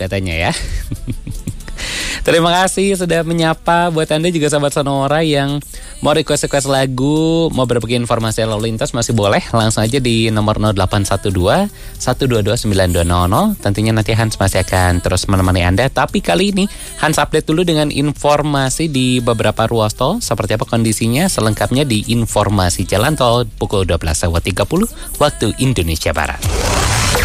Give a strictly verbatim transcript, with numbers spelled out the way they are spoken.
katanya ya. Terima kasih sudah menyapa. Buat Anda juga sahabat Sonora yang mau request-request lagu, mau berbagi informasi lalu lintas, masih boleh langsung aja di nomor nol delapan satu dua, satu dua dua, sembilan dua nol nol. Tentunya nanti Hans masih akan terus menemani Anda. Tapi kali ini Hans update dulu dengan informasi di beberapa ruas tol. Seperti apa kondisinya selengkapnya di informasi jalan tol pukul dua belas tiga puluh waktu Indonesia Barat.